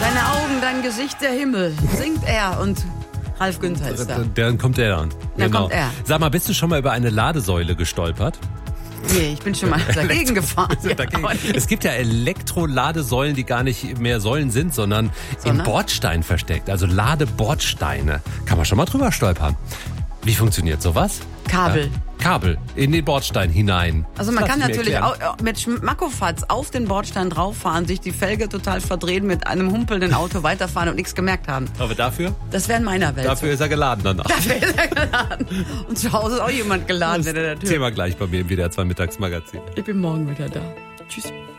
Deine Augen, dein Gesicht, der Himmel, singt er und Ralf Günther ist da. Dann kommt er dann. Dann kommt er. Sag mal, bist du schon mal über eine Ladesäule gestolpert? Nee, ich bin schon mal dagegen gefahren. Dagegen. Es gibt ja Elektroladesäulen, die gar nicht mehr Säulen sind, sondern im Bordstein versteckt. Also Ladebordsteine. Kann man schon mal drüber stolpern. Wie funktioniert sowas? Kabel. Kabel in den Bordstein hinein. Also man kann natürlich auch mit Schmackofatz auf den Bordstein drauffahren, sich die Felge total verdrehen, mit einem humpelnden Auto weiterfahren und nichts gemerkt haben. Aber dafür? Das wäre in meiner Welt. Dafür ist er geladen danach. Dafür ist er geladen. Und zu Hause ist auch jemand geladen, wenn er der Tür. Thema gleich bei mir im WDR 2 Mittagsmagazin. Ich bin morgen wieder da. Tschüss.